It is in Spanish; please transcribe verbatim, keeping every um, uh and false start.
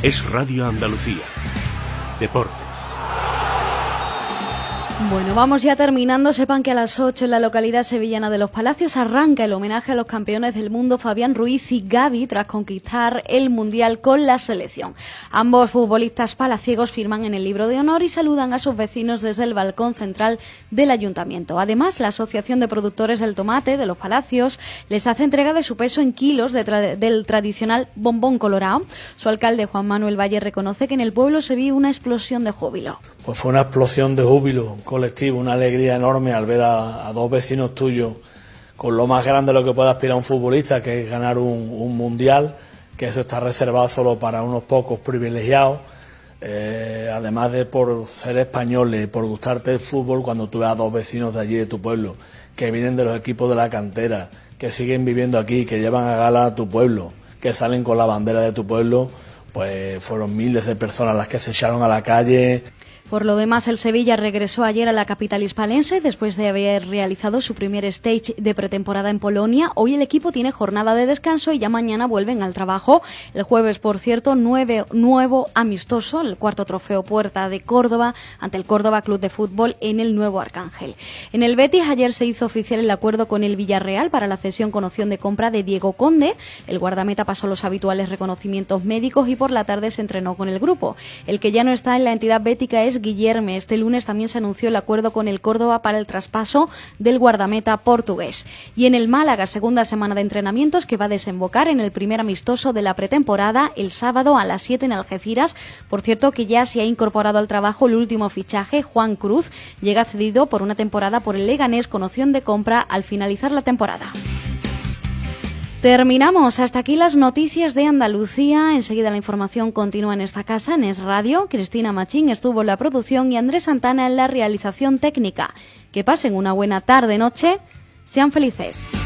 Es Radio Andalucía. Deportes. Bueno, vamos ya terminando. Sepan que a las ocho en la localidad sevillana de Los Palacios arranca el homenaje a los campeones del mundo Fabián Ruiz y Gavi tras conquistar el Mundial con la selección. Ambos futbolistas palaciegos firman en el libro de honor y saludan a sus vecinos desde el balcón central del ayuntamiento. Además, la Asociación de Productores del Tomate de Los Palacios les hace entrega de su peso en kilos de tra- del tradicional bombón colorado. Su alcalde, Juan Manuel Valle, reconoce que en el pueblo se vio una explosión de júbilo. Pues fue una explosión de júbilo colectivo, una alegría enorme al ver a, a dos vecinos tuyos con lo más grande de lo que puede aspirar un futbolista, que es ganar un, un mundial, que eso está reservado solo para unos pocos privilegiados, eh, además de por ser españoles, por gustarte el fútbol, cuando tú ves a dos vecinos de allí de tu pueblo, que vienen de los equipos de la cantera, que siguen viviendo aquí, que llevan a gala a tu pueblo, que salen con la bandera de tu pueblo, pues fueron miles de personas las que se echaron a la calle. Por lo demás, el Sevilla regresó ayer a la capital hispalense después de haber realizado su primer stage de pretemporada en Polonia. Hoy el equipo tiene jornada de descanso y ya mañana vuelven al trabajo. El jueves, por cierto, nueve, nuevo amistoso, el cuarto trofeo Puerta de Córdoba ante el Córdoba Club de Fútbol en el Nuevo Arcángel. En el Betis ayer se hizo oficial el acuerdo con el Villarreal para la cesión con opción de compra de Diego Conde. El guardameta pasó los habituales reconocimientos médicos y por la tarde se entrenó con el grupo. El que ya no está en la entidad bética es Guillerme. Este lunes también se anunció el acuerdo con el Córdoba para el traspaso del guardameta portugués. Y en el Málaga, segunda semana de entrenamientos que va a desembocar en el primer amistoso de la pretemporada el sábado a las siete en Algeciras. Por cierto, que ya se ha incorporado al trabajo el último fichaje, Juan Cruz. Llega cedido por una temporada por el Leganés con opción de compra al finalizar la temporada. Terminamos. Hasta aquí las noticias de Andalucía. Enseguida la información continúa en esta casa, en Es Radio. Cristina Machín estuvo en la producción y Andrés Santana en la realización técnica. Que pasen una buena tarde-noche. Sean felices.